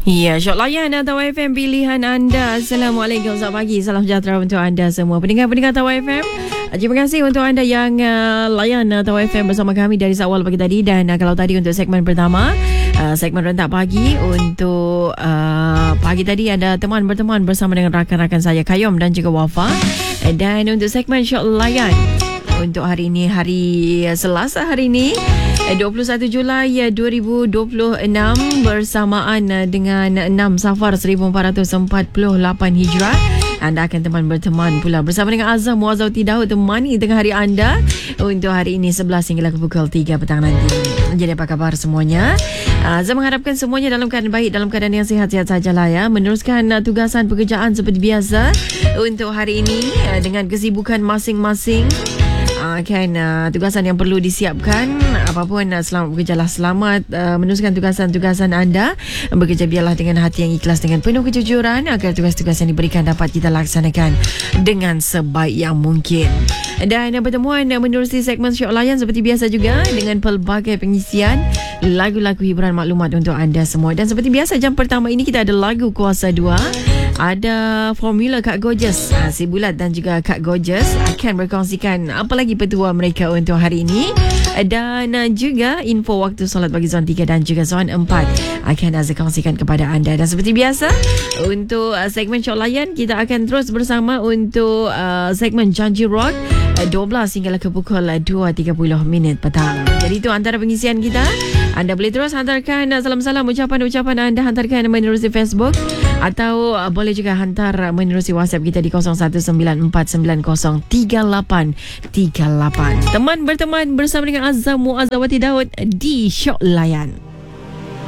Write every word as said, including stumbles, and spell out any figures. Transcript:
Ya, Syok Layan atau F M pilihan anda. Assalamualaikum, selamat pagi, salam sejahtera untuk anda semua pendengar-pendengar Tawa F M. Terima kasih untuk anda yang uh, layan Tawa F M bersama kami dari awal pagi tadi. Dan uh, kalau tadi untuk segmen pertama, uh, segmen rentak pagi, untuk uh, pagi tadi ada teman berteman bersama dengan rakan-rakan saya Kayom dan juga Wafa. Dan untuk segmen Syok Layan untuk hari ini, hari Selasa hari ini, dua puluh satu Julai dua ribu dua puluh enam, bersamaan dengan enam Safar seribu empat ratus empat puluh lapan Hijrah. Anda akan teman berteman pula bersama dengan Azam Muazzawati Daud, temani tengah hari anda untuk hari ini sebelas hingga pukul tiga petang nanti. Jadi apa khabar semuanya? Azam mengharapkan semuanya dalam keadaan baik, dalam keadaan yang sihat-sihat sajalah ya. Meneruskan tugasan pekerjaan seperti biasa untuk hari ini dengan kesibukan masing-masing. Uh, kan uh, tugasan yang perlu disiapkan, apapun, uh, selamat bekerjalah, selamat uh, meneruskan tugasan-tugasan anda. Bekerja biarlah dengan hati yang ikhlas, dengan penuh kejujuran, agar tugas-tugas yang diberikan dapat kita laksanakan dengan sebaik yang mungkin. Dan uh, pertemuan uh, menerusi segmen Syok Layan seperti biasa juga dengan pelbagai pengisian lagu-lagu hiburan maklumat untuk anda semua. Dan seperti biasa, jam pertama ini kita ada lagu Kuasa dua. Ada formula Kak Gorgeous, ha, si Bulat dan juga Kak Gorgeous akan berkongsikan apa lagi petua mereka untuk hari ini. Dan uh, juga info waktu solat bagi zon tiga dan juga zon empat akan Azza kongsikan kepada anda. Dan seperti biasa, untuk uh, segmen Syok Layan, kita akan terus bersama untuk uh, segmen Janji Rock uh, dua belas hingga ke pukul dua tiga puluh minit petang. Jadi itu antara pengisian kita. Anda boleh terus hantarkan uh, salam-salam, ucapan-ucapan anda hantarkan menerusi Facebook, atau uh, boleh juga hantar menerusi WhatsApp kita di kosong satu sembilan empat sembilan kosong tiga lapan tiga lapan. Teman berteman bersama dengan Azam Muazzawati Daud di Syok Layan.